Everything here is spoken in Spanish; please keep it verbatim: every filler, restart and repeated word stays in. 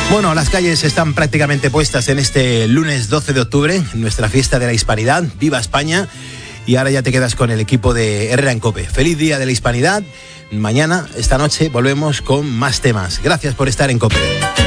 Bueno, las calles están prácticamente puestas en este lunes doce de octubre, nuestra fiesta de la Hispanidad. ¡Viva España! Y ahora ya te quedas con el equipo de Herrera en COPE. ¡Feliz Día de la Hispanidad! Mañana, esta noche, volvemos con más temas. Gracias por estar en COPE.